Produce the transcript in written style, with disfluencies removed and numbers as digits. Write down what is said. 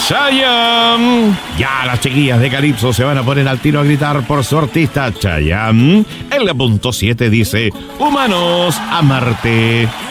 Chayanne. Ya las chiquillas de Calypso se van a poner al tiro a gritar por su artista Chayanne. En la punto 7 dice: Humanos a Marte.